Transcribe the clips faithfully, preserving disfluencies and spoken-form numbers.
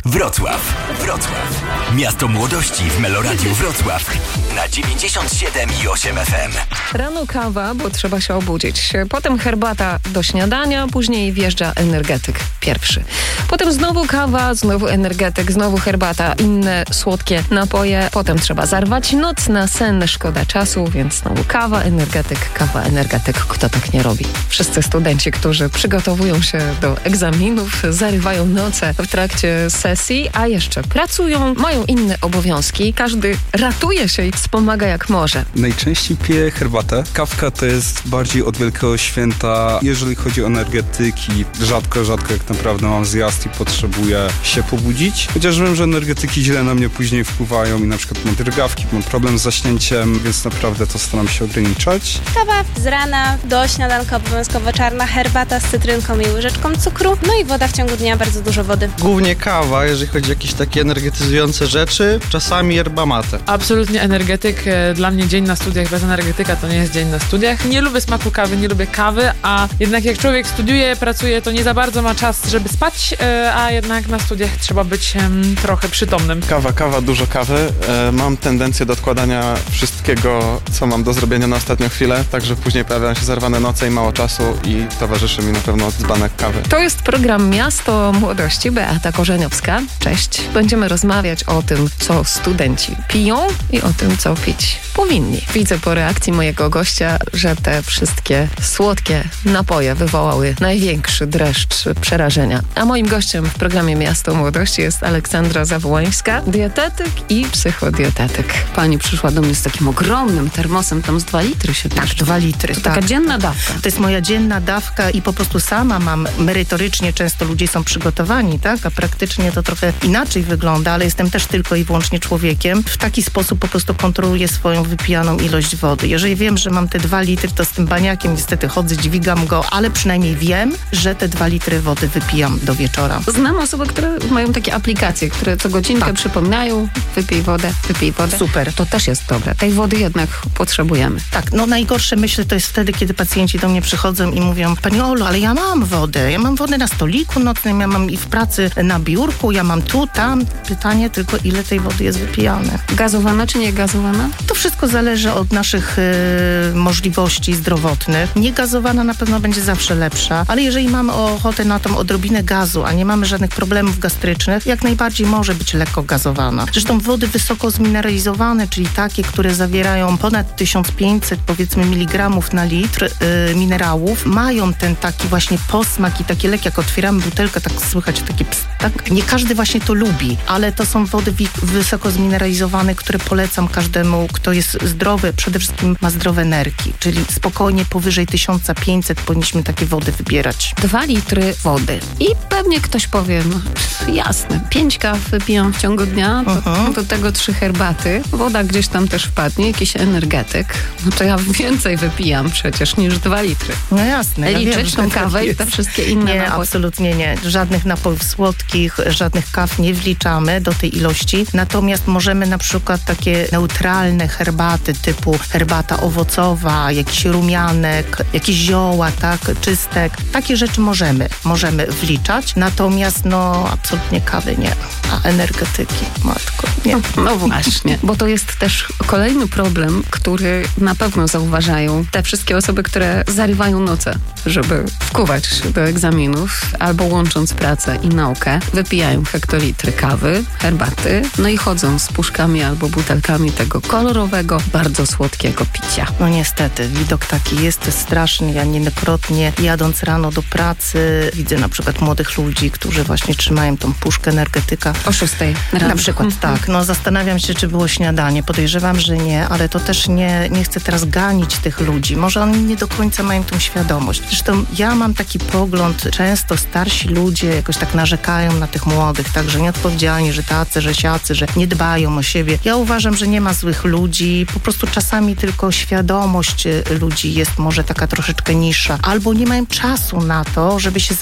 Wrocław. Wrocław. Miasto młodości w Meloradiu Wrocław na dziewięćdziesiąt siedem i osiem F M. Rano kawa, bo trzeba się obudzić. Potem herbata do śniadania, później wjeżdża energetyk pierwszy. Potem znowu kawa, znowu energetyk, znowu herbata, inne słodkie napoje. Potem trzeba zarwać noc na sen, szkoda czasu, więc znowu kawa, energetyk, kawa, energetyk. Kto tak nie robi? Wszyscy studenci, którzy przygotowują się do egzaminów, zarywają noce w trakcie sesji, a jeszcze pracują, mają inne obowiązki. Każdy ratuje się i wspomaga jak może. Najczęściej piję herbatę. Kawka to jest bardziej od Wielkiego Święta. Jeżeli chodzi o energetyki, rzadko, rzadko jak naprawdę mam zjazd i potrzebuję się pobudzić. Chociaż wiem, że energetyki źle na mnie później wpływają i na przykład mam drgawki, mam problem z zaśnięciem, więc naprawdę to staram się ograniczać. Kawa z rana, do śniadanka obowiązkowo czarna, herbata z cytrynką i łyżeczką cukru, no i woda w ciągu dnia, bardzo dużo wody. Głównie kawa, jeżeli chodzi o jakieś takie energetyzujące rzeczy, czasami yerba mate. Absolutnie energetyk. Dla mnie dzień na studiach bez energetyka to nie jest dzień na studiach. Nie lubię smaku kawy, nie lubię kawy, a jednak jak człowiek studiuje, pracuje, to nie za bardzo ma czas, żeby spać, a jednak na studiach trzeba być trochę przytomnym. Kawa, kawa, dużo kawy. Mam tendencję do odkładania wszystkiego, co mam do zrobienia na ostatnią chwilę, także później pojawiają się zarwane noce i mało czasu i towarzyszy mi na pewno dzbanek kawy. To jest program Miasto Młodości. Beata Korzeniowska. Cześć. Będziemy rozmawiać o tym, co studenci piją i o tym, co pić powinni. Widzę po reakcji mojego gościa, że te wszystkie słodkie napoje wywołały największy dreszcz przerażenia. A moim gościem w programie Miasto Młodości jest Aleksandra Zawołańska, dietetyk i psychodietetyk. Pani przyszła do mnie z takim ogromnym termosem, tam z dwa litry się Tak, bierze. dwa litry. To tak. taka dzienna dawka. To jest moja dzienna dawka i po prostu sama mam merytorycznie, często ludzie są przygotowani, tak, a praktycznie to trochę inaczej wygląda, ale jestem też tylko i wyłącznie człowiekiem. W taki sposób po prostu kontroluję swoją wypijaną ilość wody. Jeżeli wiem, że mam te dwa litry, to z tym baniakiem niestety chodzę, dźwigam go, ale przynajmniej wiem, że te dwa litry wody wypijam do wieczora. Znam osoby, które mają takie aplikacje, które co godzinkę Tak. przypominają, wypij wodę, wypij wodę. Super. To też jest dobre. Tej wody jednak potrzebujemy. Tak, no najgorsze myślę to jest wtedy, kiedy pacjenci do mnie przychodzą i mówią: Pani Olu, ale ja mam wodę, ja mam wodę na stoliku nocnym, ja mam i w pracy na biurku, ja mam tu, tam. Pytanie tylko, ile tej wody jest wypijane. Gazowana czy nie gazowana? To wszystko zależy od naszych y, możliwości zdrowotnych. Niegazowana na pewno będzie zawsze lepsza, ale jeżeli mamy ochotę na tą odrobinę gazu, a nie mamy żadnych problemów gastrycznych, jak najbardziej może być lekko gazowana. Zresztą wody wysoko zmineralizowane, czyli takie, które zawierają ponad tysiąc pięćset powiedzmy miligramów na litr y, minerałów, mają ten taki właśnie posmak i taki lek, jak otwieramy butelkę, tak słychać taki pst, tak? Nie każdy właśnie to lubi, ale to są wody wi- wysoko zmineralizowane, które polecam każdemu, kto jest zdrowy, przede wszystkim ma zdrowe nerki, czyli spokojnie powyżej tysiąc pięćset powinniśmy takie wody wybierać. Dwa litry wody. I pewnie ktoś powie, no jasne, pięć kaw wypijam w ciągu dnia, to, Mhm. do tego trzy herbaty, woda gdzieś tam też wpadnie, jakiś energetyk. No to ja więcej wypijam przecież niż dwa litry. No jasne. ja Liczyć wiem, że tą tak kawę i jest. te wszystkie inne Nie, napoje. absolutnie nie. Żadnych napojów słodkich, żadnych kaw nie wliczamy do tej ilości. Natomiast możemy na przykład takie neutralne herbaty typu herbata owocowa, jakiś rumianek, jakieś zioła, tak, czystek. Takie rzeczy możemy, możemy wliczać. Natomiast no absolutnie kawy nie. A energetyki, matko, nie. No właśnie, bo to jest też kolejny problem, który na pewno zauważają te wszystkie osoby, które zarywają noce, żeby wkuwać się do egzaminów, albo łącząc pracę i naukę, wypijają hektolitry kawy, herbaty, no i chodzą z puszkami albo butelkami tego kolorowego, bardzo słodkiego picia. No niestety, widok taki jest, to jest straszny. Ja niejednokrotnie jadąc rano do pracy widzę na przykład młodych ludzi, którzy właśnie trzymają tą puszkę energetyka. O szóstej rano. Na przykład tak. No zastanawiam się, czy było śniadanie. Podejrzewam, że nie, ale to też nie, nie chcę teraz ganić tych ludzi. Może oni nie do końca mają tą świadomość. Zresztą ja mam taki pogląd, często starsi ludzie jakoś tak narzekają na tych młodych, tak, że nieodpowiedzialni, że tacy, że siacy, że nie dbają o siebie. Ja uważam, że nie ma złych ludzi, po prostu czasami tylko świadomość ludzi jest może taka troszeczkę niższa, albo nie mają czasu na to, żeby się zastanowić.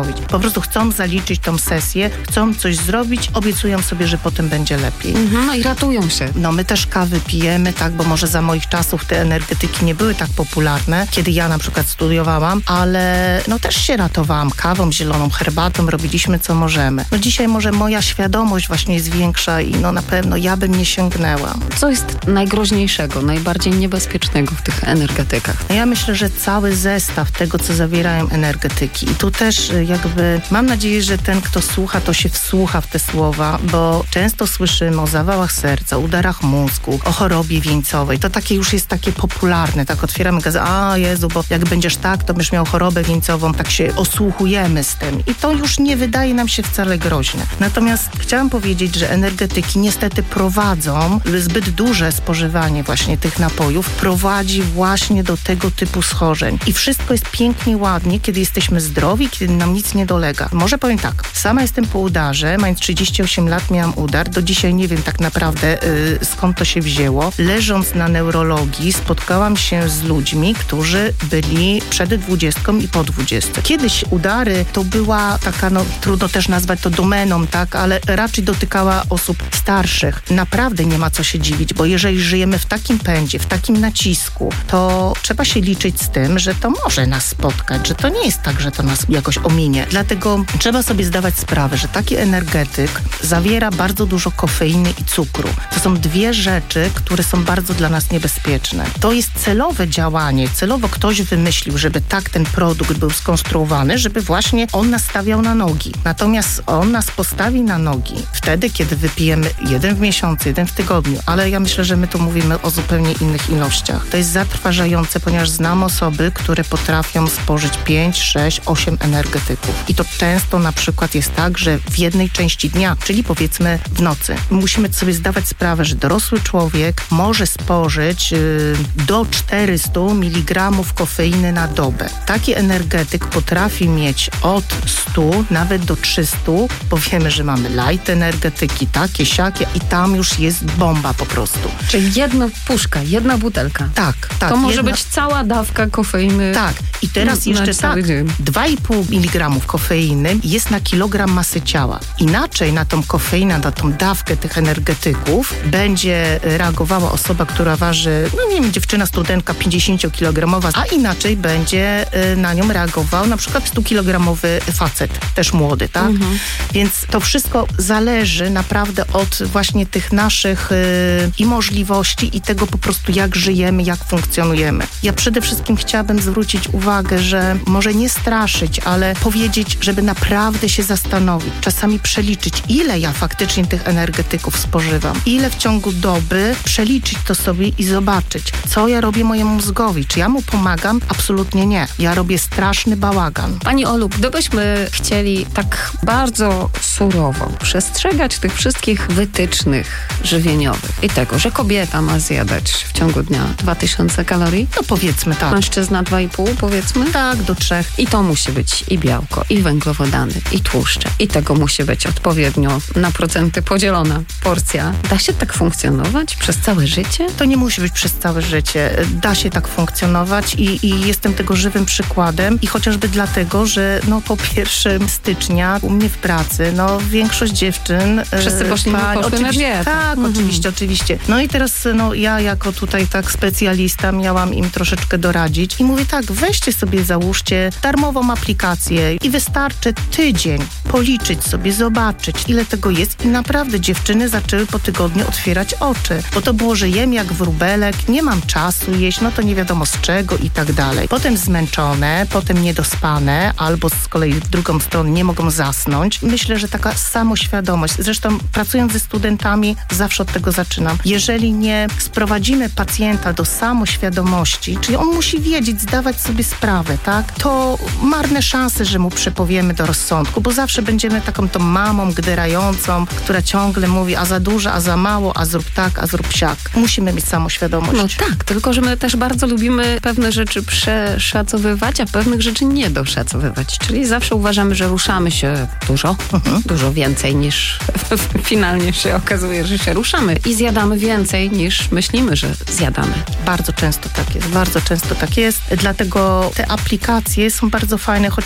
zastanowić. Po prostu chcą zaliczyć tą sesję, chcą coś zrobić, obiecują sobie, że potem będzie lepiej. Mhm, no i ratują się. No my też kawy pijemy, tak, bo może za moich czasów te energetyki nie były tak popularne, kiedy ja na przykład studiowałam, ale no też się ratowałam kawą, zieloną herbatą, robiliśmy co możemy. No dzisiaj może moja świadomość właśnie jest większa i no na pewno ja bym nie sięgnęła. Co jest najgroźniejszego, najbardziej niebezpiecznego w tych energetykach? No ja myślę, że cały zestaw tego, co zawierają energetyki. I tu też jakby mam nadzieję, że ten, kto słucha, to się wsłucha w te słowa, bo często słyszymy o zawałach serca, udarach mózgu, o chorobie wieńcowej. To takie już jest takie popularne, tak otwieramy gazetę, a Jezu, bo jak będziesz tak, to będziesz miał chorobę wieńcową, tak się osłuchujemy z tym. I to już nie wydaje nam się wcale groźne. Natomiast chciałam powiedzieć, że energetyki niestety prowadzą, zbyt duże spożywanie właśnie tych napojów prowadzi właśnie do tego typu schorzeń. I wszystko jest pięknie, ładnie, kiedy jesteśmy zdrowi, kiedy nam nic nie dolega. Może powiem tak, sama jestem po udarze, mając trzydzieści osiem lat miałam udar, do dzisiaj nie wiem tak naprawdę yy, skąd to się wzięło. Leżąc na neurologii spotkałam się z ludźmi, którzy byli przed dwudziestką i po dwudziestce. Kiedyś udary to była taka, no trudno też nazwać to domeną, tak, ale raczej dotykała osób starszych. Naprawdę nie ma co się dziwić, bo jeżeli żyjemy w takim pędzie, w takim nacisku, to trzeba się liczyć z tym, że to może nas spotkać, że to nie jest tak, że to nas jakoś ominie. Dlatego trzeba sobie zdawać sprawę, że taki energetyk zawiera bardzo dużo kofeiny i cukru. To są dwie rzeczy, które są bardzo dla nas niebezpieczne. To jest celowe działanie, celowo ktoś wymyślił, żeby tak ten produkt był skonstruowany, żeby właśnie on nas stawiał na nogi. Natomiast on nas postawi na nogi wtedy, kiedy wypijemy jeden w miesiącu, jeden w tygodniu, ale ja myślę, że my tu mówimy o zupełnie innych ilościach. To jest zatrważające, ponieważ znam osoby, które potrafią spożyć pięć, sześć, osiem energetyków. I to często na przykład jest tak, że w jednej części dnia, czyli powiedzmy w nocy, musimy sobie zdawać sprawę, że dorosły człowiek może spożyć yy, do czterysta miligramów kofeiny na dobę. Taki energetyk potrafi mieć od stu nawet do trzystu, bo wiemy, że mamy light energetyki, takie, siakie i tam już jest bomba po prostu. Czyli jedna puszka, jedna butelka. Tak, tak. To może jedna... być cała dawka kofeiny. Tak. I teraz na, jeszcze na cały tak, dzień. dwa i pół miligramów kofeiny jest na kilogram masy ciała. Inaczej na tą kofeinę, na tą dawkę tych energetyków będzie reagowała osoba, która waży, no nie wiem, dziewczyna, studentka pięćdziesięciokilogramowa, a inaczej będzie na nią reagował na przykład stukilogramowy facet, też młody, tak? Mhm. Więc to wszystko zależy naprawdę od właśnie tych naszych y, i możliwości i tego po prostu jak żyjemy, jak funkcjonujemy. Ja przede wszystkim chciałabym zwrócić uwagę, że może nie straszyć, ale powiedzieć, żeby naprawdę się zastanowić, czasami przeliczyć, ile ja faktycznie tych energetyków spożywam, ile w ciągu doby, przeliczyć to sobie i zobaczyć, co ja robię mojemu mózgowi. Czy ja mu pomagam? Absolutnie nie. Ja robię straszny bałagan. Pani Olu, gdybyśmy chcieli tak bardzo surowo przestrzegać tych wszystkich wytycznych żywieniowych i tego, że kobieta ma zjadać w ciągu dnia dwa tysiące kalorii, no powiedzmy tak. Mężczyzna dwa i pół, powiedzmy? Tak, do trzech. I to musi być i białko, i węglowodany, i tłuszcze. I tego musi być odpowiednio na procenty podzielona porcja. Da się tak funkcjonować przez całe życie? To nie musi być przez całe życie. Da się tak funkcjonować i, i jestem tego żywym przykładem i chociażby dlatego, że no po pierwszego stycznia u mnie w pracy, no większość dziewczyn... Wszyscy poszli, pa, poszły na dietę. Tak, mhm. oczywiście, oczywiście. No i teraz no ja jako tutaj tak specjalista miałam im troszeczkę doradzić i mówię tak, weźcie sobie, załóżcie darmową aplikację i wystarczy tydzień policzyć sobie, zobaczyć ile tego jest i naprawdę dziewczyny zaczęły po tygodniu otwierać oczy, bo to było, że jem jak wróbelek, nie mam czasu jeść, no to nie wiadomo z czego i tak dalej. Potem zmęczone, potem niedospane, albo z kolei w drugą stronę nie mogą zasnąć. Myślę, że taka samoświadomość, zresztą pracując ze studentami zawsze od tego zaczynam. Jeżeli nie sprowadzimy pacjenta do samoświadomości, czyli on musi wiedzieć, zdawać sobie sprawę, tak, to marne szanse, że mu przepowiemy do rozsądku, bo zawsze będziemy taką tą mamą gdyrającą, która ciągle mówi, a za dużo, a za mało, a zrób tak, a zrób siak. Musimy mieć samoświadomość. No tak, tylko że my też bardzo lubimy pewne rzeczy przeszacowywać, a pewnych rzeczy nie doszacowywać. Czyli zawsze uważamy, że ruszamy się dużo, mhm. dużo więcej niż finalnie się okazuje, że się ruszamy i zjadamy więcej niż myślimy, że zjadamy. Bardzo często tak jest, bardzo często tak jest. Dlatego te aplikacje są bardzo fajne, chociaż na tydzień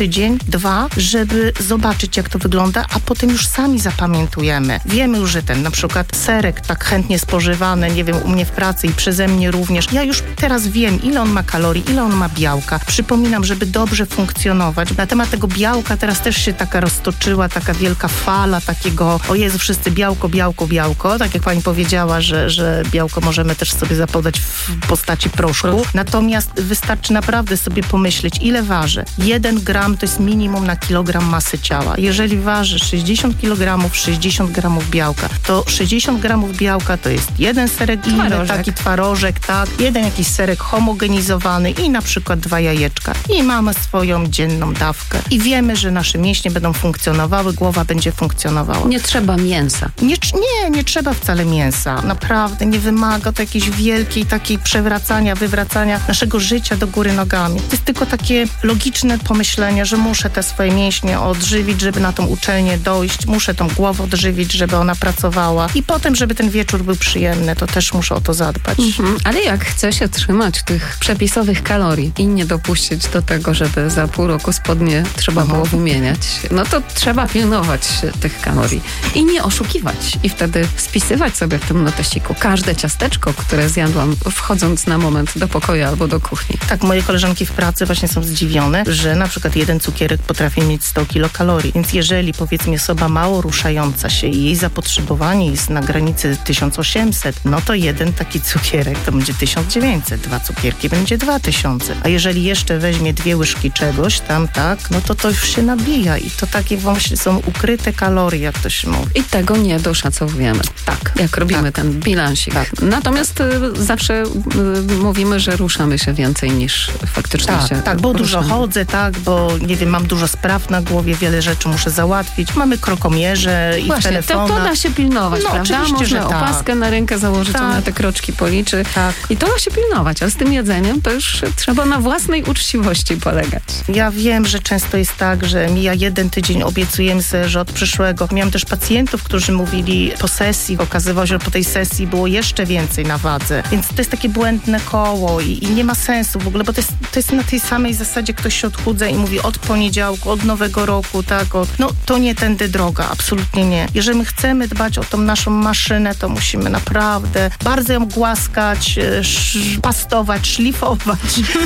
tydzień, dwa, żeby zobaczyć, jak to wygląda, a potem już sami zapamiętujemy. Wiemy już, że ten na przykład serek tak chętnie spożywany, nie wiem, u mnie w pracy i przeze mnie również. Ja już teraz wiem, ile on ma kalorii, ile on ma białka. Przypominam, żeby dobrze funkcjonować. Na temat tego białka teraz też się taka roztoczyła, taka wielka fala takiego, o Jezu, wszyscy białko, białko, białko. Tak jak pani powiedziała, że, że białko możemy też sobie zapodać w postaci proszku. Natomiast wystarczy naprawdę sobie pomyśleć, ile waży. Jeden gram to jest minimum na kilogram masy ciała. Jeżeli waży sześćdziesiąt kilogramów, sześćdziesiąt gramów białka, to sześćdziesiąt gramów białka to jest jeden serek inny, Twarożek. taki twarożek, tak, jeden jakiś serek homogenizowany i na przykład dwa jajeczka. I mamy swoją dzienną dawkę. I wiemy, że nasze mięśnie będą funkcjonowały, głowa będzie funkcjonowała. Nie trzeba mięsa. Nie, nie, nie trzeba wcale mięsa. Naprawdę nie wymaga to jakiejś wielkiej takiej przewracania, wywracania naszego życia do góry nogami. To jest tylko takie logiczne pomyślenie, że muszę te swoje mięśnie odżywić, żeby na tą uczelnię dojść. Muszę tą głowę odżywić, żeby ona pracowała. I potem, żeby ten wieczór był przyjemny, to też muszę o to zadbać. Mhm. Ale jak chce się trzymać tych przepisowych kalorii i nie dopuścić do tego, żeby za pół roku spodnie trzeba było wymieniać, no to trzeba pilnować tych kalorii i nie oszukiwać. I wtedy spisywać sobie w tym notesiku każde ciasteczko, które zjadłam wchodząc na moment do pokoju albo do kuchni. Tak, moje koleżanki w pracy właśnie są zdziwione, że na przykład jeden cukierek potrafi mieć sto kilokalorii. Więc jeżeli powiedzmy osoba mało ruszająca się i jej zapotrzebowanie jest na granicy tysiąc osiemset, no to jeden taki cukierek to będzie tysiąc dziewięćset, dwa cukierki będzie dwa tysiące. A jeżeli jeszcze weźmie dwie łyżki czegoś tam, tak, no to to już się nabija i to takie właśnie są ukryte kalorie, jak to się mówi. I tego nie doszacowujemy. Tak. Jak robimy Tak. ten bilansik. Tak. Natomiast y, zawsze y, mówimy, że ruszamy się więcej niż faktycznie Tak, się tak, bo dużo ruszamy. chodzę, tak, bo nie wiem, mam dużo spraw na głowie, wiele rzeczy muszę załatwić. Mamy krokomierze i Właśnie, to, telefona. to da się pilnować, No, prawda? oczywiście, Można że tak. opaskę na rękę założyć, Tak. ona te kroczki policzy. Tak. I to da się pilnować, a z tym jedzeniem to już trzeba na własnej uczciwości polegać. Ja wiem, że często jest tak, że mija jeden tydzień, obiecujemy sobie, że od przyszłego. Miałam też pacjentów, którzy mówili po sesji, okazywało się, że po tej sesji było jeszcze więcej na wadze. Więc to jest takie błędne koło i, i nie ma sensu w ogóle, bo to jest, to jest na tej samej zasadzie, ktoś się odchudza i mówi od poniedziałku, od nowego roku, tak, od, no to nie tędy droga, absolutnie nie. Jeżeli my chcemy dbać o tą naszą maszynę, to musimy naprawdę bardzo ją głaskać, sz, pastować, szlifować,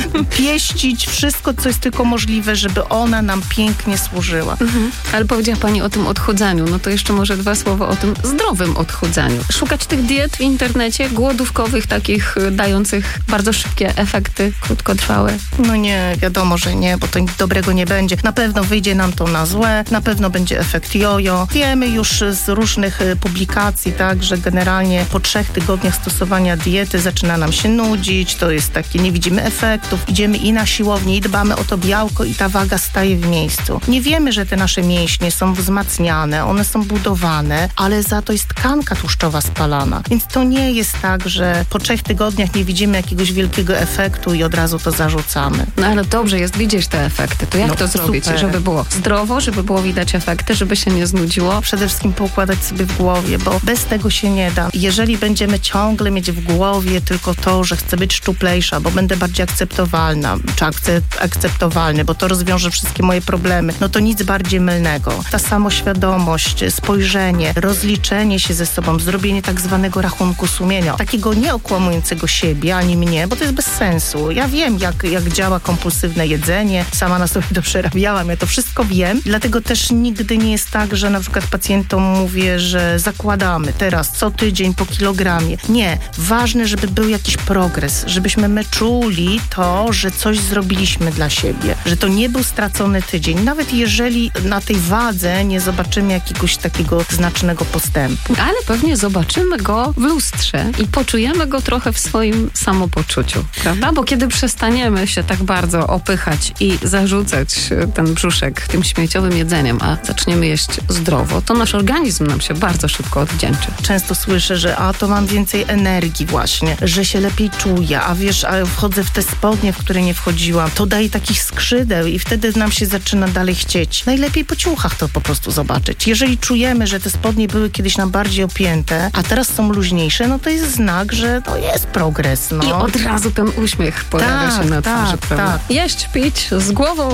pieścić, wszystko, co jest tylko możliwe, żeby ona nam pięknie służyła. Mhm. Ale powiedziała pani o tym odchudzaniu, no to jeszcze może dwa słowa o tym zdrowym odchudzaniu. Szukać tych diet w internecie, głodówkowych, takich y, dających bardzo szybkie efekty, krótkotrwałe. No nie, wiadomo, że nie, bo to nic dobrego nie będzie. Na pewno wyjdzie nam to na złe, na pewno będzie efekt jojo. Wiemy już z różnych y, publikacji, tak, że generalnie po trzech tygodniach stosowania diety zaczyna nam się nudzić, to jest takie, nie widzimy efektów, idziemy i na siłownię i dbamy o to białko i ta waga staje w miejscu. Nie wiemy, że te nasze mięśnie są wzmacniane, one są budowane, ale za to jest tkanka tłuszczowa spalana. Więc to nie jest tak, że po trzech tygodniach nie widzimy jakiegoś wielkiego efektu i od razu to zarzucamy. No ale dobrze jest widzieć te efekty. To jak No, to zrobić, super. żeby było zdrowo, żeby było widać efekty, żeby się nie znudziło? Przede wszystkim poukładać sobie w głowie, bo bez tego się nie da. Jeżeli będziemy ciągle mieć w głowie tylko to, że chcę być szczuplejsza, bo będę bardziej akceptowalna, czy akce- akceptowalny, bo to rozwiąże wszystkie moje problemy, no to nic bardziej mylnego. Ta samoświadomość, spojrzenie, rozliczenie się ze sobą, zrobienie tak zwanego rachunku sumienia, takiego nie okłamującego siebie ani mnie, bo to jest bez sensu. Ja wiem, jak, jak działa kompulsywne jedzenie, sama na sobie to przerabiałam, ja to wszystko wiem, dlatego też nigdy nie jest tak, że na przykład pacjentom mówię, że zakładamy teraz co tydzień po kilogramie. Nie. Ważne, żeby był jakiś progres, żebyśmy my czuli to, że coś zrobiliśmy dla siebie, że to nie był stracony tydzień, nawet jeżeli na tej wadze nie zobaczymy jakiegoś takiego znacznego postępu. Ale pewnie zobaczymy go w lustrze i poczujemy go trochę w swoim samopoczuciu, prawda? Bo kiedy przestaniemy się tak bardzo opychać i zarzucać ten brzuszek tym śmieciowym jedzeniem, a zaczniemy jeść zdrowo, to nasz organizm nam się bardzo szybko odwdzięczy. Często słyszę, że a to mam więcej energii właśnie, że się lepiej czuję, a wiesz, a wchodzę w te spodnie, w które nie wchodziłam, to daje takich skrzydeł i wtedy nam się zaczyna dalej chcieć. Najlepiej po ciuchach to po prostu zobaczyć. Jeżeli czujemy, że te spodnie były kiedyś nam bardziej opięte, a teraz są luźniejsze, no to jest znak, że to jest progres, no. I od razu ten uśmiech pojawia Tak, się na twarzy, tak, prawda? tak. Jeść, pić z głową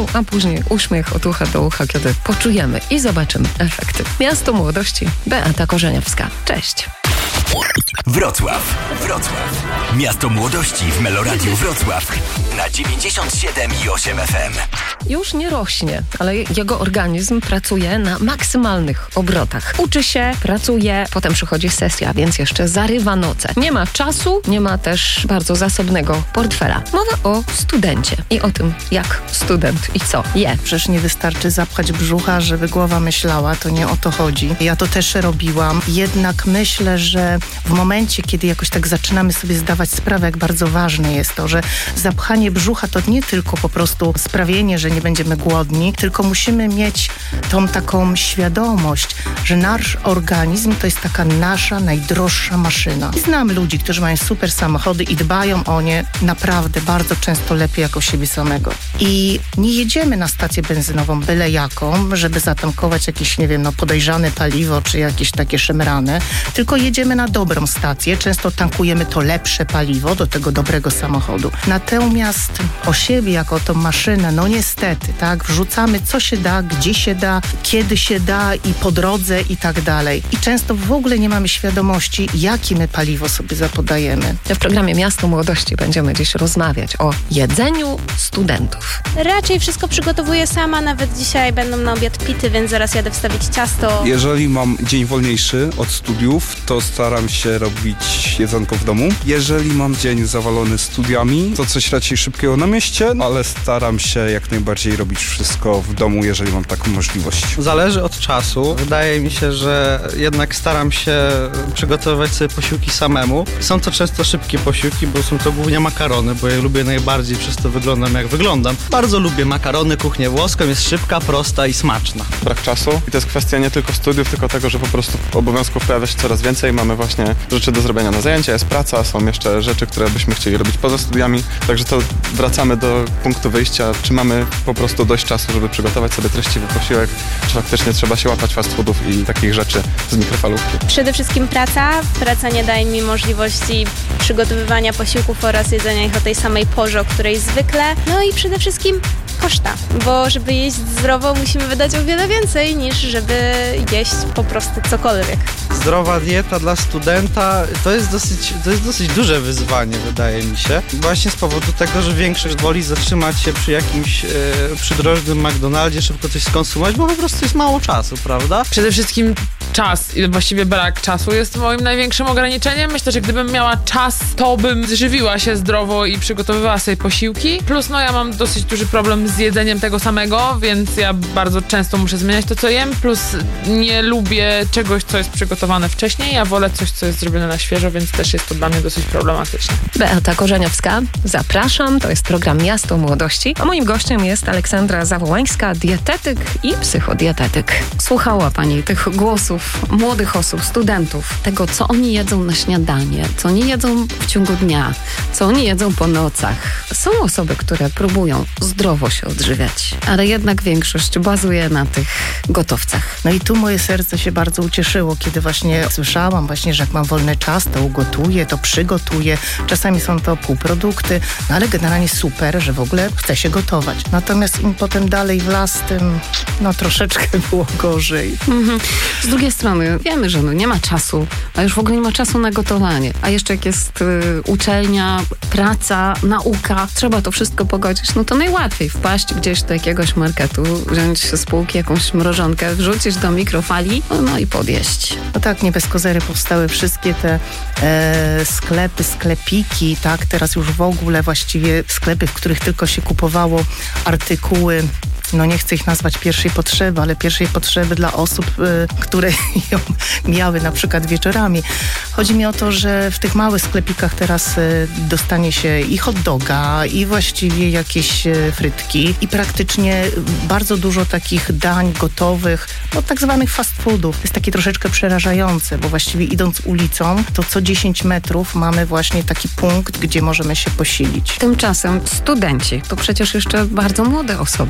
No a później uśmiech od ucha do ucha, kiedy poczujemy i zobaczymy efekty. Miasto Młodości, Beata Korzeniowska. Cześć. Wrocław, Wrocław. Miasto Młodości w Meloradiu Wrocław na dziewięćdziesiąt siedem i osiem F M. Już nie rośnie, ale jego organizm pracuje na maksymalnych obrotach. Uczy się, pracuje, potem przychodzi sesja, więc jeszcze zarywa noce. Nie ma czasu, nie ma też bardzo zasobnego portfela. Mowa o studencie i o tym, jak student i co je. Przecież nie wystarczy zapchać brzucha, żeby głowa myślała, to nie o to chodzi. Ja to też robiłam, jednak myślę, że w momencie, kiedy jakoś tak zaczynamy sobie zdawać sprawę, jak bardzo ważne jest to, że zapchanie brzucha to nie tylko po prostu sprawienie, że nie będziemy głodni, tylko musimy mieć tą taką świadomość, że nasz organizm to jest taka nasza najdroższa maszyna. I znam ludzi, którzy mają super samochody i dbają o nie naprawdę bardzo często lepiej jak o siebie samego. I nie jedziemy na stację benzynową byle jaką, żeby zatankować jakieś, nie wiem, no podejrzane paliwo, czy jakieś takie szemrane, tylko jedziemy na dobrą stację. Często tankujemy to lepsze paliwo do tego dobrego samochodu. Natomiast o siebie jako tą maszynę, no niestety, tak, wrzucamy co się da, gdzie się da, kiedy się da i po drodze i tak dalej. I często w ogóle nie mamy świadomości, jakie my paliwo sobie zapodajemy. W programie Miasto Młodości będziemy dziś rozmawiać o jedzeniu studentów. Raczej wszystko przygotowuję sama, nawet dzisiaj będą na obiad pity, więc zaraz jadę wstawić ciasto. Jeżeli mam dzień wolniejszy od studiów, to staram się robić jedzonko w domu. Jeżeli mam dzień zawalony studiami, to coś raczej szybkiego na mieście, ale staram się jak najbardziej robić wszystko w domu, jeżeli mam taką możliwość. Zależy od czasu. Wydaje mi się, że jednak staram się przygotowywać sobie posiłki samemu. Są to często szybkie posiłki, bo są to głównie makarony, bo ja lubię najbardziej, przez to wyglądam jak wyglądam. Bardzo lubię makarony, kuchnię włoską, jest szybka, prosta i smaczna. Brak czasu i to jest kwestia nie tylko studiów, tylko tego, że po prostu obowiązków pojawia się coraz więcej. Mamy właśnie rzeczy do zrobienia na zajęcia, jest praca, są jeszcze rzeczy, które byśmy chcieli robić poza studiami. Także to wracamy do punktu wyjścia, czy mamy po prostu dość czasu, żeby przygotować sobie treściwy posiłek, czy faktycznie trzeba się łapać fast foodów i takich rzeczy z mikrofalówki. Przede wszystkim praca. Praca nie daje mi możliwości przygotowywania posiłków oraz jedzenia ich o tej samej porze, o której zwykle. No i przede wszystkim koszta, bo żeby jeść zdrowo, musimy wydać o wiele więcej niż żeby jeść po prostu cokolwiek. Zdrowa dieta dla studenta to jest dosyć, to jest dosyć duże wyzwanie, wydaje mi się. Właśnie z powodu tego, że większość woli zatrzymać się przy jakimś e, przydrożnym McDonaldzie, szybko coś skonsumować, bo po prostu jest mało czasu, prawda? Przede wszystkim czas i właściwie brak czasu jest moim największym ograniczeniem. Myślę, że gdybym miała czas, to bym żywiła się zdrowo i przygotowywała sobie posiłki. Plus no ja mam dosyć duży problem z jedzeniem tego samego, więc ja bardzo często muszę zmieniać to, co jem. Plus nie lubię czegoś, co jest przygotowane wcześniej. Ja wolę coś, co jest zrobione na świeżo, więc też jest to dla mnie dosyć problematyczne. Beata Korzeniowska, zapraszam. To jest program Miasto Młodości, a moim gościem jest Aleksandra Zawołańska, dietetyk i psychodietetyk. Słuchała Pani tych głosów młodych osób, studentów, tego, co oni jedzą na śniadanie, co oni jedzą w ciągu dnia, co oni jedzą po nocach. Są osoby, które próbują zdrowo się odżywiać, ale jednak większość bazuje na tych gotowcach. No i tu moje serce się bardzo ucieszyło, kiedy właśnie słyszałam właśnie, że jak mam wolny czas, to ugotuję, to przygotuję. Czasami są to półprodukty, no ale generalnie super, że w ogóle chce się gotować. Natomiast im potem dalej w las, tym no troszeczkę było gorzej. Mhm. Z drugiej strony wiemy, że no nie ma czasu, a już w ogóle nie ma czasu na gotowanie. A jeszcze jak jest y, uczelnia, praca, nauka, trzeba to wszystko pogodzić, no to najłatwiej wpaść gdzieś do jakiegoś marketu, wziąć z półki jakąś mrożonkę, wrzucić do mikrofali, no i podjeść. No tak, nie bez kozery powstały wszystkie te e, sklepy, sklepiki, tak, teraz już w ogóle właściwie sklepy, w których tylko się kupowało artykuły, no nie chcę ich nazwać pierwszej potrzeby, ale pierwszej potrzeby dla osób, y, które ją miały na przykład wieczorami. Chodzi mi o to, że w tych małych sklepikach teraz y, dostanie się i hot doga, i właściwie jakieś y, frytki i praktycznie bardzo dużo takich dań gotowych, no tak zwanych fast foodów. Jest takie troszeczkę przerażające, bo właściwie idąc ulicą, to co dziesięć metrów mamy właśnie taki punkt, gdzie możemy się posilić. Tymczasem studenci to przecież jeszcze bardzo młode osoby, które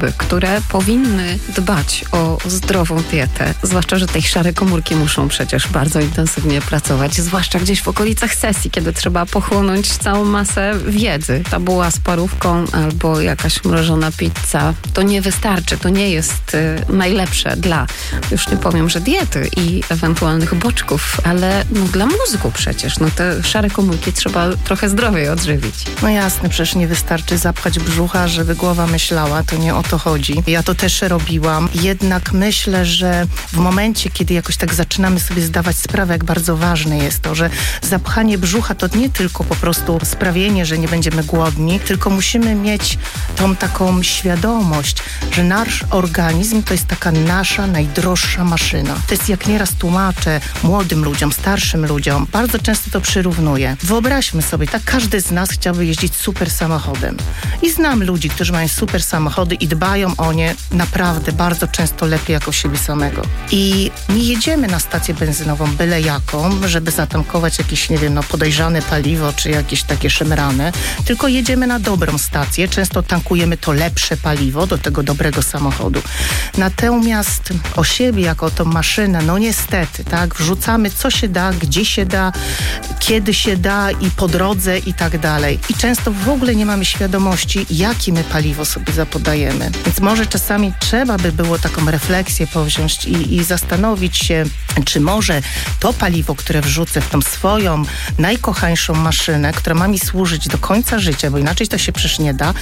które powinny dbać o zdrową dietę, zwłaszcza, że te szare komórki muszą przecież bardzo intensywnie pracować, zwłaszcza gdzieś w okolicach sesji, kiedy trzeba pochłonąć całą masę wiedzy. Tabuła z parówką albo jakaś mrożona pizza, to nie wystarczy, to nie jest y, najlepsze dla, już nie powiem, że diety i ewentualnych boczków, ale no dla mózgu przecież, no te szare komórki trzeba trochę zdrowiej odżywić. No jasne, przecież nie wystarczy zapchać brzucha, żeby głowa myślała, to nie o to chodzi. Ja to też robiłam, jednak myślę, że w momencie, kiedy jakoś tak zaczynamy sobie zdawać sprawę, jak bardzo ważne jest to, że zapchanie brzucha to nie tylko po prostu sprawienie, że nie będziemy głodni, tylko musimy mieć tą taką świadomość, że nasz organizm to jest taka nasza najdroższa maszyna. To jest, jak nieraz tłumaczę młodym ludziom, starszym ludziom, bardzo często to przyrównuję. Wyobraźmy sobie, tak każdy z nas chciałby jeździć super samochodem. I znam ludzi, którzy mają super samochody i dbają o nie naprawdę bardzo często lepiej jak o siebie samego. I nie jedziemy na stację benzynową byle jaką, żeby zatankować jakieś, nie wiem, no podejrzane paliwo, czy jakieś takie szemrane, tylko jedziemy na dobrą stację. Często tankujemy to lepsze paliwo do tego dobrego samochodu. Natomiast o siebie, jako tą maszynę, no niestety, tak, wrzucamy co się da, gdzie się da, kiedy się da i po drodze i tak dalej. I często w ogóle nie mamy świadomości, jakie my paliwo sobie zapodajemy. Więc może czasami trzeba by było taką refleksję powziąć i, i zastanowić się, czy może to paliwo, które wrzucę w tą swoją najkochańszą maszynę, która ma mi służyć do końca życia, bo inaczej to się przecież nie da,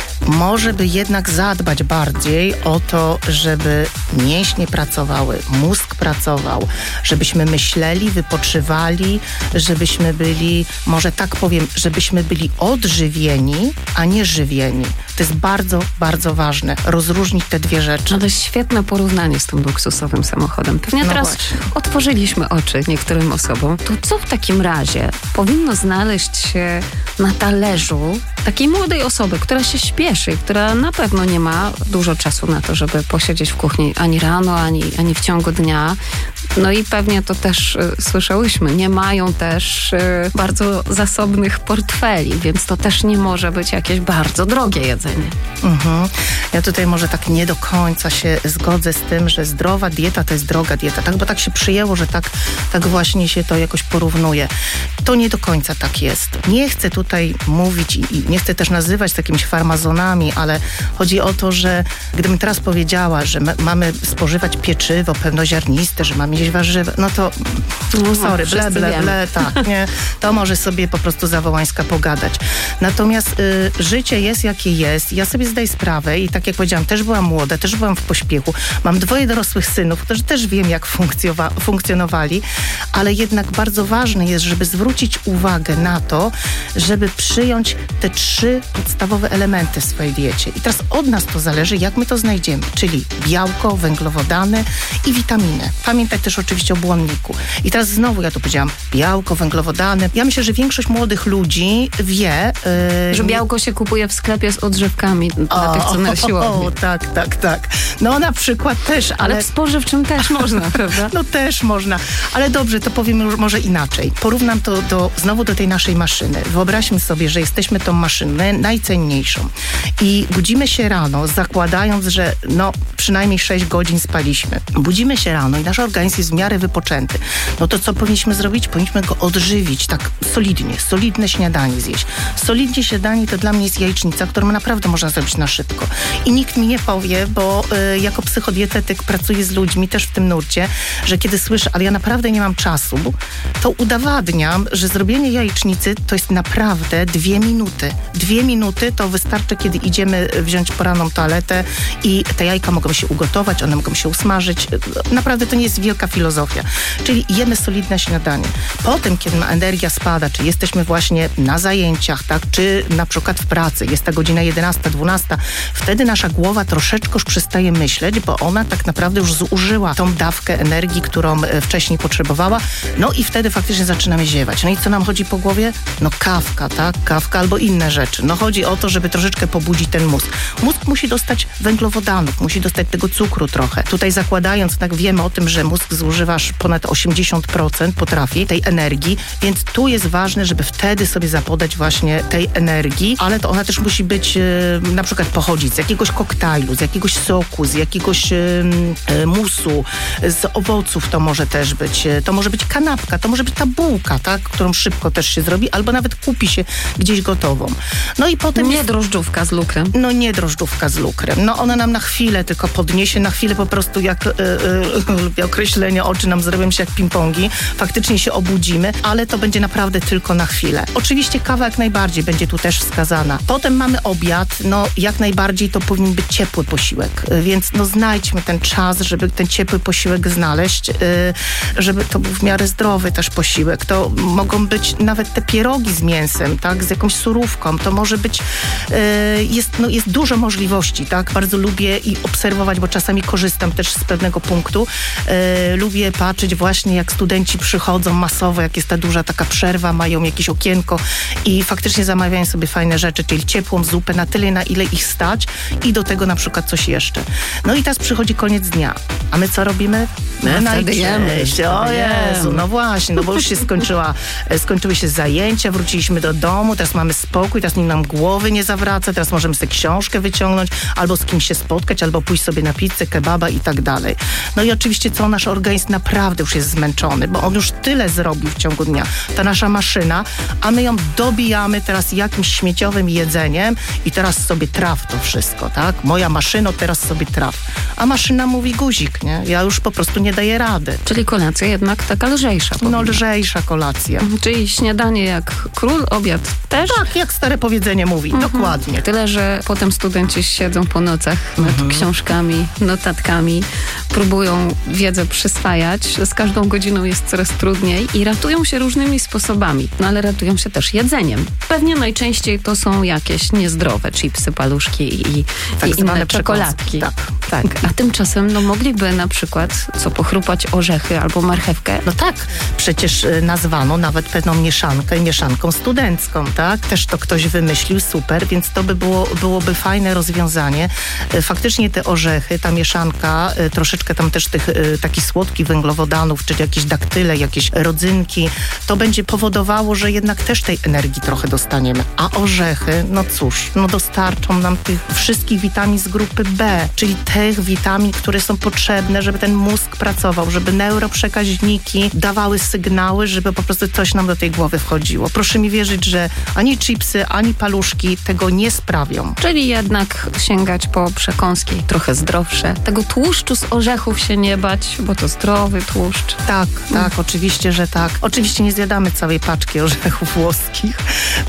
może by jednak zadbać bardziej o to, żeby mięśnie pracowały, mózg pracował, żebyśmy myśleli, wypoczywali, żebyśmy byli, może tak powiem, żebyśmy byli odżywieni, a nie żywieni. To jest bardzo, bardzo ważne. Rozróżnić te dwie rzeczy. No to jest świetne porównanie z tym luksusowym samochodem. Pewnie No teraz właśnie. otworzyliśmy oczy niektórym osobom. To co w takim razie powinno znaleźć się na talerzu takiej młodej osoby, która się śpieszy, która na pewno nie ma dużo czasu na to, żeby posiedzieć w kuchni ani rano, ani, ani w ciągu dnia. No i pewnie to też y, słyszałyśmy, nie mają też y, bardzo zasobnych portfeli, więc to też nie może być jakieś bardzo drogie jedzenie. Mhm. Ja tutaj może tak nie do końca się zgodzę z tym, że zdrowa dieta to jest droga dieta, tak? Bo tak się przyjęło, że tak, tak właśnie się to jakoś porównuje. To nie do końca tak jest. Nie chcę tutaj mówić i, i nie chcę też nazywać takimiś farmazonami, ale chodzi o to, że gdybym teraz powiedziała, że my, mamy spożywać pieczywo pełnoziarniste, że mamy jeść warzywa, no to No, sorry, ble, wszyscy ble, wiemy. ble, tak, nie? To może sobie po prostu Zawołańska pogadać. Natomiast y, życie jest jakie jest. Ja sobie zdaję sprawę i tak jak powiedziałam, też byłam młoda, też byłam w pośpiechu. Mam dwoje dorosłych synów, którzy też wiem, jak funkcjowa- funkcjonowali, ale jednak bardzo ważne jest, żeby zwrócić uwagę na to, żeby przyjąć te trzy podstawowe elementy w swojej diecie. I teraz od nas to zależy, jak my to znajdziemy, czyli białko, węglowodany i witaminy. Pamiętaj też oczywiście o błonniku. I teraz znowu ja tu powiedziałam, białko, węglowodany. Ja myślę, że większość młodych ludzi wie... Yy, Że białko się kupuje w sklepie z odżywkami dla tych, co na siłowni. O, tak, tak, tak. No na przykład też, ale... Ale w spożywczym też można, prawda? No też można, ale dobrze, to powiem już może inaczej. Porównam to do, znowu do tej naszej maszyny. Wyobraźmy sobie, że jesteśmy tą maszynę najcenniejszą i budzimy się rano, zakładając, że no przynajmniej sześć godzin spaliśmy. Budzimy się rano i nasz organizm jest w miarę wypoczęty. No to co powinniśmy zrobić? Powinniśmy go odżywić tak solidnie, solidne śniadanie zjeść. Solidnie śniadanie to dla mnie jest jajecznica, którą naprawdę można zrobić na szybko. I nikt mi nie powie, bo y, jako psychodietetyk pracuję z ludźmi też w tym nurcie, że kiedy słyszę, ale ja naprawdę nie mam czasu, to udowadniam, że zrobienie jajecznicy to jest naprawdę dwie minuty. Dwie minuty to wystarczy, kiedy idziemy wziąć poranną toaletę i te jajka mogą się ugotować, one mogą się usmażyć. Naprawdę to nie jest wielka filozofia. Czyli jemy solidne śniadanie. Potem, kiedy ma energia spada, czy jesteśmy właśnie na zajęciach, tak, czy na przykład w pracy, jest ta godzina jedenasta, dwunasta, wtedy nasza głowa troszeczkę już przestaje myśleć, bo ona tak naprawdę już zużyła tą dawkę energii, którą wcześniej potrzebowała, no i wtedy faktycznie zaczynamy ziewać. No i co nam chodzi po głowie? No kawka, tak? Kawka albo inne rzeczy. No chodzi o to, żeby troszeczkę pobudzić ten mózg. Mózg musi dostać węglowodanów, musi dostać tego cukru trochę. Tutaj zakładając, tak wiemy o tym, że mózg zużywa aż ponad osiemdziesiąt procent potrafi tej energii, więc tu jest ważne, żeby wtedy sobie zapodać właśnie tej energii, ale to ona też musi być, yy, na przykład pochodzić z jakiegoś koktajla, koktajlu, z jakiegoś soku, z jakiegoś y, y, musu, z owoców to może też być. To może być kanapka, to może być ta bułka, tak, którą szybko też się zrobi, albo nawet kupi się gdzieś gotową. No i potem Nie jest, drożdżówka z lukrem. no nie drożdżówka z lukrem. No ona nam na chwilę tylko podniesie, na chwilę po prostu jak y, y, lubię określenie, oczy nam zrobią się jak ping-pongi. Faktycznie się obudzimy, ale to będzie naprawdę tylko na chwilę. Oczywiście kawa jak najbardziej będzie tu też wskazana. Potem mamy obiad, no jak najbardziej to powinien być ciepły posiłek, y, więc no znajdźmy ten czas, żeby ten ciepły posiłek znaleźć, y, żeby to był w miarę zdrowy też posiłek. To mogą być nawet te pierogi z mięsem, tak, z jakąś surówką. To może być, y, jest, no, jest dużo możliwości, tak. Bardzo lubię i obserwować, bo czasami korzystam też z pewnego punktu. Y, lubię patrzeć właśnie, jak studenci przychodzą masowo, jak jest ta duża taka przerwa, mają jakieś okienko i faktycznie zamawiają sobie fajne rzeczy, czyli ciepłą zupę na tyle, na ile ich stać i do tego na przykład coś jeszcze. No i teraz przychodzi koniec dnia. A my co robimy? My No, wtedy jemy. O Jezu, no właśnie, no bo już się skończyła, skończyły się zajęcia, wróciliśmy do domu, teraz mamy spokój, teraz nikt nam głowy nie zawraca, teraz możemy sobie książkę wyciągnąć, albo z kimś się spotkać, albo pójść sobie na pizzę, kebaba i tak dalej. No i oczywiście co, nasz organizm naprawdę już jest zmęczony, bo on już tyle zrobił w ciągu dnia, ta nasza maszyna, a my ją dobijamy teraz jakimś śmieciowym jedzeniem i teraz sobie traf to wszystko, tak? Moja maszyno, teraz sobie traf. A maszyna mówi guzik, nie? Ja już po prostu nie daję rady. Czyli kolacja jednak taka lżejsza. No powinna. lżejsza kolacja. Czyli śniadanie jak król, obiad też. Tak, jak stare powiedzenie mówi, Mhm. dokładnie. Tyle, że potem studenci siedzą po nocach nad Mhm. książkami, notatkami, próbują wiedzę przyswajać. Z każdą godziną jest coraz trudniej i ratują się różnymi sposobami. No ale ratują się też jedzeniem. Pewnie najczęściej to są jakieś niezdrowe chipsy, paluszki i, Tak i zwane inne przekąski, czekoladki. tak. tak. A tymczasem no mogliby na przykład co pochrupać orzechy albo marchewkę. No tak, przecież y, nazwano nawet pewną mieszankę mieszanką studencką, tak? Też to ktoś wymyślił, super, więc to by było, byłoby fajne rozwiązanie. Y, Faktycznie te orzechy, ta mieszanka, y, troszeczkę tam też tych y, takich słodkich węglowodanów, czyli jakieś daktyle, jakieś rodzynki, to będzie powodowało, że jednak też tej energii trochę dostaniemy. A orzechy, no cóż, no dostarczą nam tych wszystkich witamin z grupy B, czyli tych witamin, które są potrzebne, żeby ten mózg pracował, żeby neuroprzekaźniki dawały sygnały, żeby po prostu coś nam do tej głowy wchodziło. Proszę mi wierzyć, że ani chipsy, ani paluszki tego nie sprawią. Czyli jednak sięgać po przekąski trochę zdrowsze. Tego tłuszczu z orzechów się nie bać, bo to zdrowy tłuszcz. Tak, tak, oczywiście, że tak. Oczywiście nie zjadamy całej paczki orzechów włoskich,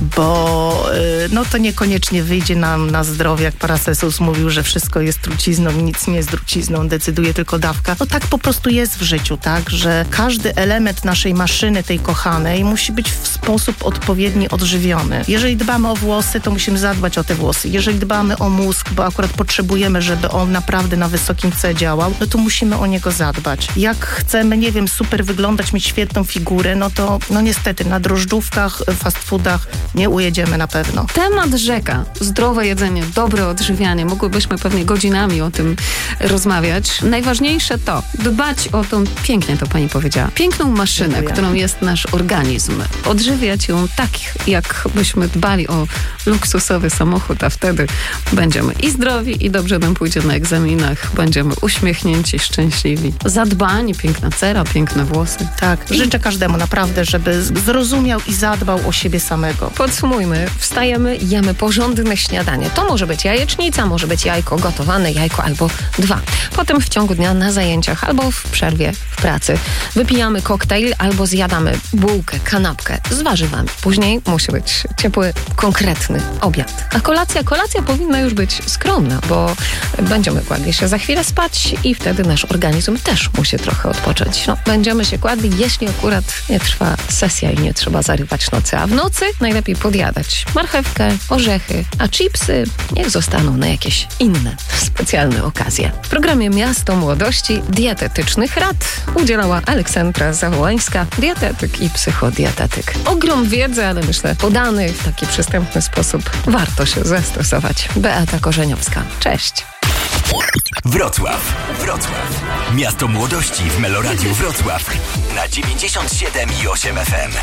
bo y, no to niekoniecznie wyjdzie nam na zdrowie, jak Paracelsus mówił, że wszystko jest trucizną i nic nie jest trucizną, decyduje tylko dawka. No tak po prostu jest w życiu, tak, że każdy element naszej maszyny, tej kochanej, musi być w sposób odpowiedni odżywiony. Jeżeli dbamy o włosy, to musimy zadbać o te włosy. Jeżeli dbamy o mózg, bo akurat potrzebujemy, żeby on naprawdę na wysokim C działał, no to musimy o niego zadbać. Jak chcemy, nie wiem, super wyglądać, mieć świetną figurę, no to no niestety na drożdżówkach, fast foodach nie ujedziemy na pewno. Temat rzeka. Zdrowe jedzenie, dobre odżywianie. Mogłybyśmy pewnie godzinami o tym rozmawiać. Najważniejsze to dbać o tą, pięknie to pani powiedziała, piękną maszynę, Dziękuję. którą jest nasz organizm. Odżywiać ją tak, jakbyśmy dbali o luksusowy samochód, a wtedy będziemy i zdrowi, i dobrze nam pójdzie na egzaminach. Będziemy uśmiechnięci, szczęśliwi. Zadbani, piękna cera, piękne włosy. Tak, życzę każdemu naprawdę, żeby zrozumiał i zadbał o siebie samego. Podsumujmy. Wstajemy, jemy porządne śniadanie. To może być jajecznica, może być jajko gotowane, jajko albo dwa. Potem w ciągu dnia na zajęciach albo w przerwie w pracy wypijamy koktajl albo zjadamy bułkę, kanapkę z warzywami. Później musi być ciepły, konkretny obiad. A kolacja? Kolacja powinna już być skromna, bo będziemy kładli się za chwilę spać i wtedy nasz organizm też musi trochę odpocząć. No, będziemy się kładli, jeśli akurat nie trwa sesja i nie trzeba zarywać nocy. A w nocy najlepiej podjadać marchewkę, orzechy, a chipsy niech zostaną na jakieś inne, specjalne okazje. W programie Miasto Młodości dietetycznych rad udzielała Aleksandra Zawołańska, dietetyk i psychodietetyk. Ogrom wiedzy, ale myślę podany w taki przystępny sposób. Warto się zastosować. Beata Korzeniowska. Cześć. Wrocław. Wrocław. Miasto Młodości w Meloradiu Wrocław na dziewięćdziesiąt siedem i osiem F M.